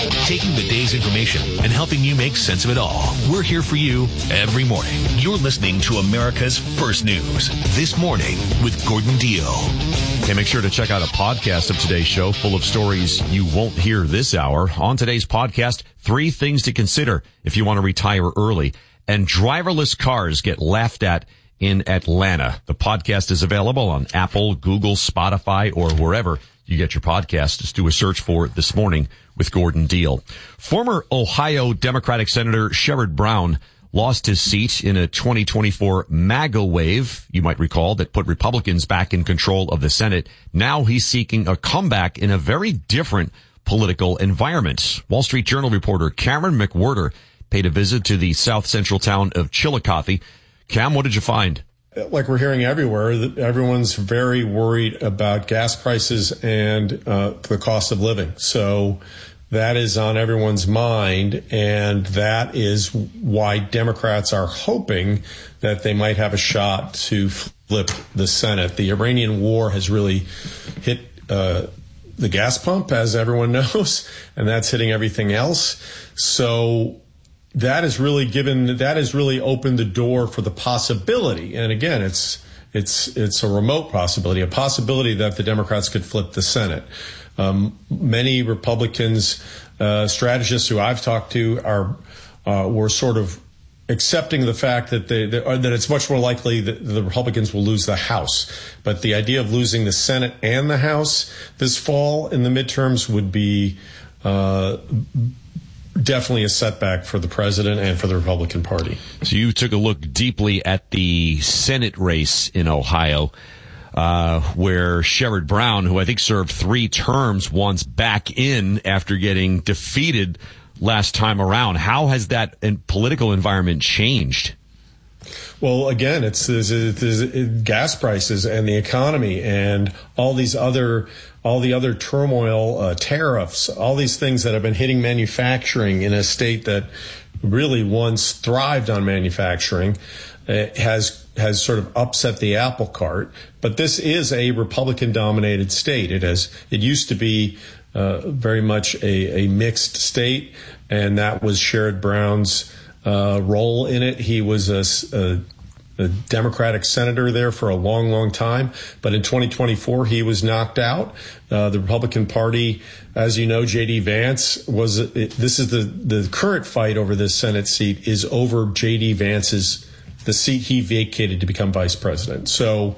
taking the day's information and helping you make sense of it all. We're here for you every morning. You're listening to America's First News This Morning with Gordon Deal. Hey, make sure to check out a podcast of today's show full of stories you won't hear this hour. On today's podcast, 3 things to consider if you want to retire early. And driverless cars get laughed at in Atlanta. The podcast is available on Apple, Google, Spotify, or wherever you get your podcast. Just do a search for This Morning with Gordon Deal. Former Ohio Democratic Senator Sherrod Brown lost his seat in a 2024 MAGA wave, you might recall, that put Republicans back in control of the Senate. Now he's seeking a comeback in a very different political environment. Wall Street Journal reporter Cameron McWhirter paid a visit to the south central town of Chillicothe. Cam, what did you find? Like we're hearing everywhere, everyone's very worried about gas prices and the cost of living. So that is on everyone's mind, and that is why Democrats are hoping that they might have a shot to flip the Senate. The Iranian war has really hit the gas pump, as everyone knows, and that's hitting everything else. So that has really opened the door for the possibility. And again, it's a remote possibility, a possibility that the Democrats could flip the Senate. Many Republicans, strategists who I've talked to were sort of accepting the fact that that it's much more likely that the Republicans will lose the House. But the idea of losing the Senate and the House this fall in the midterms would be definitely a setback for the president and for the Republican Party. So you took a look deeply at the Senate race in Ohio, where Sherrod Brown, who I think served 3 terms, wants back in after getting defeated last time around. How has that political environment changed? Well, again, it's gas prices and the economy and all the other turmoil, tariffs, all these things that have been hitting manufacturing in a state that really once thrived on manufacturing, has sort of upset the apple cart. But this is a Republican-dominated state. It used to be very much a mixed state, and that was Sherrod Brown's role in it. He was a Democratic senator there for a long, long time. But in 2024, he was knocked out. The Republican Party, as you know, J.D. Vance this is the current fight over this Senate seat is over J.D. Vance's, the seat he vacated to become vice president. So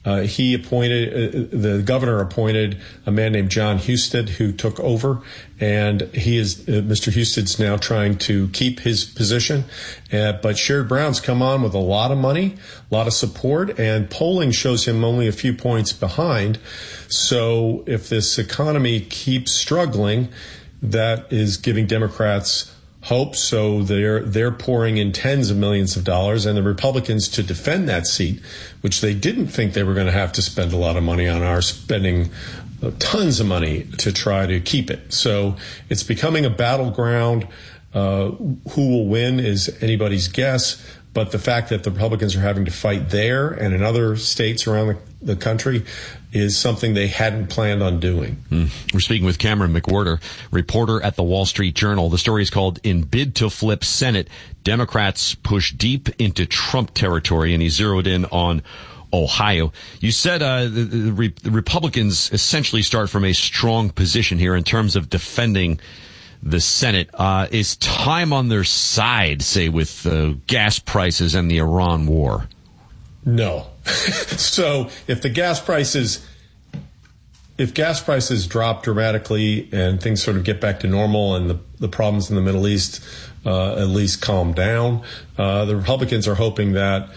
the governor appointed a man named John Husted, who took over, and Mr. Husted's now trying to keep his position. But Sherrod Brown's come on with a lot of money, a lot of support, and polling shows him only a few points behind. So if this economy keeps struggling, that is giving Democrats hope. So they're pouring in tens of millions of dollars, and the Republicans, to defend that seat, which they didn't think they were going to have to spend a lot of money on, are spending tons of money to try to keep it. So it's becoming a battleground. Who will win is anybody's guess. But the fact that the Republicans are having to fight there and in other states around the country is something they hadn't planned on doing. We're speaking with Cameron McWhirter, reporter at the Wall Street Journal. The story is called "In Bid to Flip Senate, Democrats Push Deep into Trump Territory," and he zeroed in on Ohio. You said the Republicans essentially start from a strong position here in terms of defending the Senate. Is time on their side, say, with gas prices and the Iran war? No. So if gas prices drop dramatically and things sort of get back to normal and the problems in the Middle East at least calm down, the Republicans are hoping that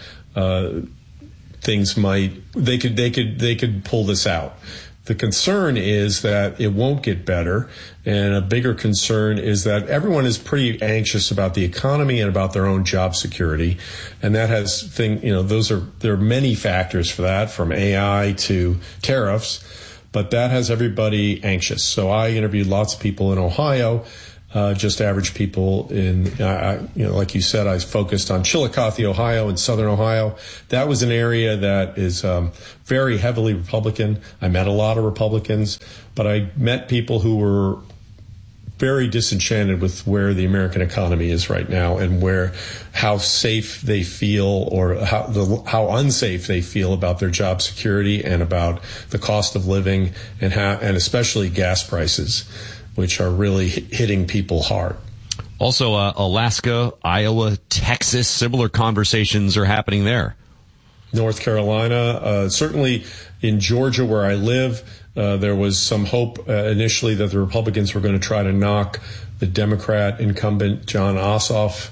they could pull this out. The concern is that it won't get better, and a bigger concern is that everyone is pretty anxious about the economy and about their own job security, and that there are many factors for that, from AI to tariffs, but that has everybody anxious. So I interviewed lots of people in Ohio, just average people like you said, I focused on Chillicothe, Ohio, and Southern Ohio. That was an area that is very heavily Republican. I met a lot of Republicans, but I met people who were very disenchanted with where the American economy is right now and how safe they feel or how unsafe they feel about their job security and about the cost of living and especially gas prices, which are really hitting people hard. Also, Alaska, Iowa, Texas, similar conversations are happening there. North Carolina, certainly in Georgia where I live, there was some hope initially that the Republicans were going to try to knock the Democrat incumbent Jon Ossoff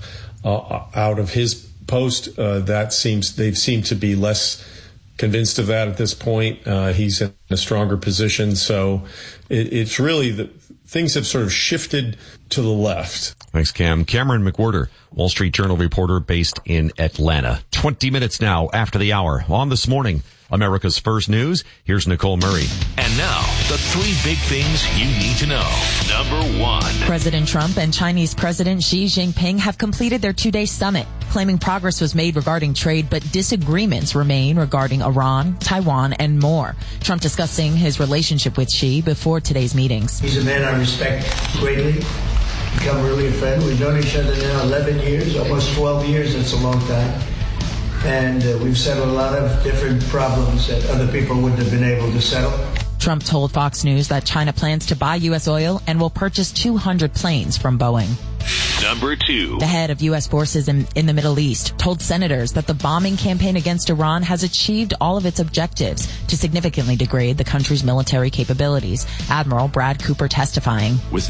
out of his post. They've seemed to be less convinced of that at this point. He's in a stronger position, so it's really things have sort of shifted to the left. Thanks, Cam. Cameron McWhirter, Wall Street Journal reporter based in Atlanta. 20 minutes now after the hour. On This Morning, America's First News, here's Nicole Murray. And now, the 3 big things you need to know. Number 1. President Trump and Chinese President Xi Jinping have completed their 2-day summit, claiming progress was made regarding trade, but disagreements remain regarding Iran, Taiwan, and more. Trump discussing his relationship with Xi before today's meetings. He's a man I respect greatly. Become really a friend. We've known each other now 11 years, almost 12 years. That's a long time. And we've settled a lot of different problems that other people wouldn't have been able to settle. Trump told Fox News that China plans to buy U.S. oil and will purchase 200 planes from Boeing. Number 2. The head of U.S. forces in the Middle East told senators that the bombing campaign against Iran has achieved all of its objectives to significantly degrade the country's military capabilities. Admiral Brad Cooper testifying. With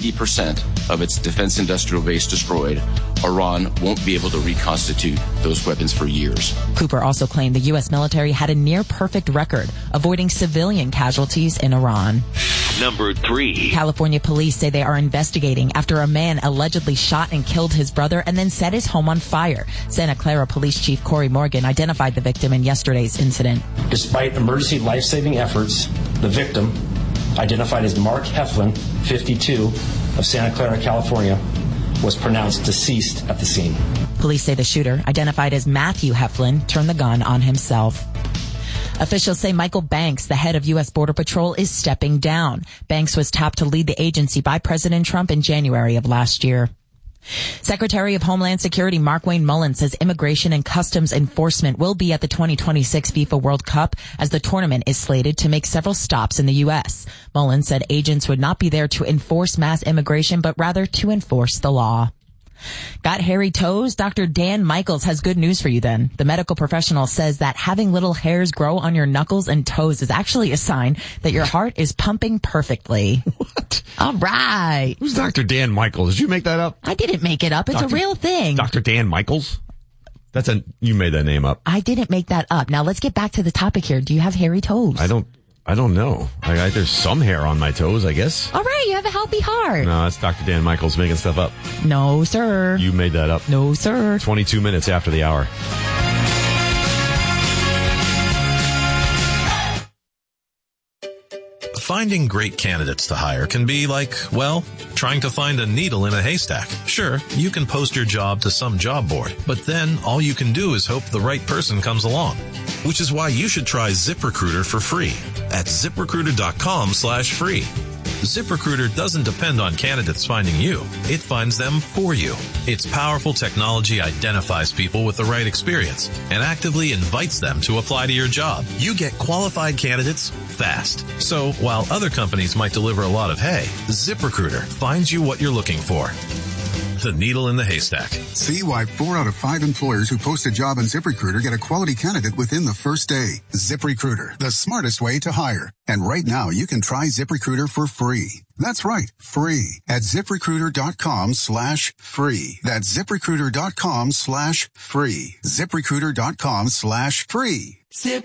90% of its defense industrial base destroyed, Iran won't be able to reconstitute those weapons for years. Cooper also claimed the U.S. military had a near-perfect record, avoiding civilian casualties in Iran. Number 3. California police say they are investigating after a man allegedly shot and killed his brother and then set his home on fire. Santa Clara Police Chief Corey Morgan identified the victim in yesterday's incident. Despite emergency life-saving efforts, the victim, identified as Mark Heflin, 52, of Santa Clara, California, was pronounced deceased at the scene. Police say the shooter, identified as Matthew Heflin, turned the gun on himself. Officials say Michael Banks, the head of U.S. Border Patrol, is stepping down. Banks was tapped to lead the agency by President Trump in January of last year. Secretary of Homeland Security Markwayne Mullin says immigration and customs enforcement will be at the 2026 FIFA World Cup as the tournament is slated to make several stops in the U.S. Mullin said agents would not be there to enforce mass immigration, but rather to enforce the law. Got hairy toes? Dr. Dan Michaels has good news for you then. The medical professional says that having little hairs grow on your knuckles and toes is actually a sign that your heart is pumping perfectly. What? All right. Who's Dr. Dan Michaels? Did you make that up? I didn't make it up. It's a real thing. Dr. Dan Michaels? You made that name up. I didn't make that up. Now let's get back to the topic here. Do you have hairy toes? I don't know. There's some hair on my toes, I guess. All right, you have a healthy heart. No, that's Dr. Dan Michaels making stuff up. No, sir. You made that up. No, sir. 22 minutes after the hour. Finding great candidates to hire can be like, well, trying to find a needle in a haystack. Sure, you can post your job to some job board, but then all you can do is hope the right person comes along. Which is why you should try ZipRecruiter for free at ZipRecruiter.com/free. ZipRecruiter doesn't depend on candidates finding you. It finds them for you. Its powerful technology identifies people with the right experience and actively invites them to apply to your job. You get qualified candidates fast. So while other companies might deliver a lot of hay, ZipRecruiter finds you what you're looking for. The needle in the haystack. See why 4 out of 5 employers who post a job on ZipRecruiter get a quality candidate within the first day. ZipRecruiter, the smartest way to hire. And right now, you can try ZipRecruiter for free. That's right, free at ZipRecruiter.com/free. That's ZipRecruiter.com/free. ZipRecruiter.com/free. Zip